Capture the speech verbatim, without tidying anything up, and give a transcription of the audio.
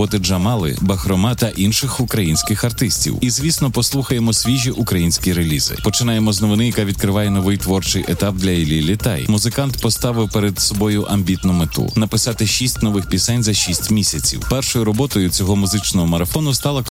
роботи Джамали, Бахрома та інших українських артистів. І, звісно, послухаємо свіжі українські релізи. Починаємо з новини, яка відкриває новий творчий етап для Іллі Літай. Музикант поставив перед собою амбітну мету – написати шість нових пісень за шість місяців. Першою роботою цього музичного марафону стала